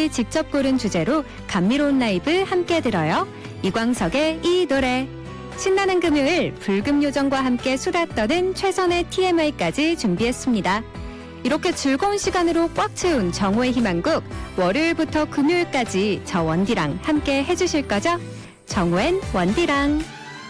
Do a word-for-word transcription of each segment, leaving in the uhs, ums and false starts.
팬들이 직접 고른 주제로 감미로운 라이브 함께 들어요. 이광석의 이 노래. 신나는 금요일 불금 요정과 함께 수다 떠는 최선의 티엠아이까지 준비했습니다. 이렇게 즐거운 시간으로 꽉 채운 정오의 희망곡, 월요일부터 금요일까지 저 원디랑 함께 해주실 거죠? 정오엔 원디랑.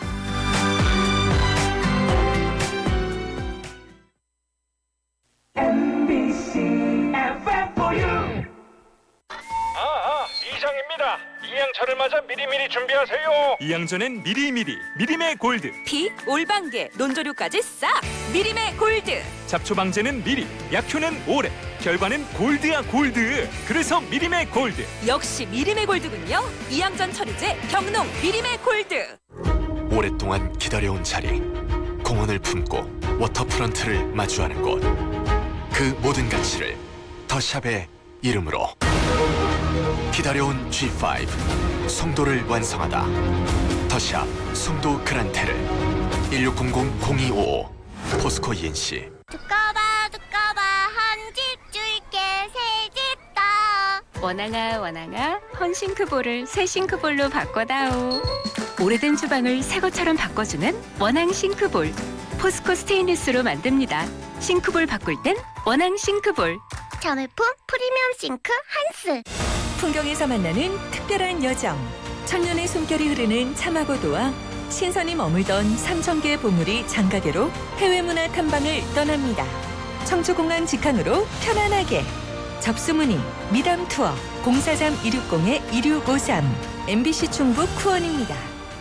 엠비씨 에프엠 for you. 아, 아, 이장입니다. 이양철을 맞아 미리미리 준비하세요. 이양전엔 미리미리 미림의 골드, 피, 올방개, 논조류까지 싹 미림의 골드. 잡초 방제는 미리, 약효는 오래, 결과는 골드야 골드. 그래서 미림의 골드. 역시 미림의 골드군요. 이양전 처리제 경농 미림의 골드. 오랫동안 기다려온 자리, 공원을 품고 워터프런트를 마주하는 곳, 그 모든 가치를 더샵의 이름으로. 기다려온 지 파이브 송도를 완성하다. 더샵 송도 그란테를. 일육공공 공이오오 포스코 이엔씨. 두꺼봐 두꺼봐 한 집 줄게 새 집 더. 원앙아 원앙아 헌싱크볼을 새 싱크볼로 바꿔다오. 오래된 주방을 새 것처럼 바꿔주는 원앙 싱크볼. 포스코 스테인리스로 만듭니다. 싱크볼 바꿀 땐 원앙 싱크볼. 자매품 프리미엄 싱크 한스. 풍경에서 만나는 특별한 여정. 천년의 숨결이 흐르는 참화고도와 신선이 머물던 삼천 개의 보물이 장가게로 해외문화 탐방을 떠납니다. 청주공항 직항으로 편안하게. 접수문의 미담 투어 공사삼 이육공 이육오삼 엠비씨 충북 쿠원입니다.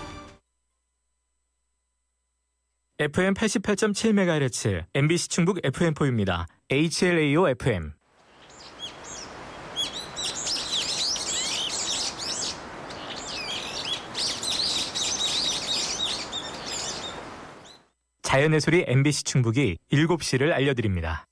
에프엠 팔십팔 점 칠 메가헤르츠 엠비씨 충북 에프엠포입니다. 에이치엘에이오 에프엠. 자연의 소리 엠비씨 충북이 일곱 시를 알려드립니다.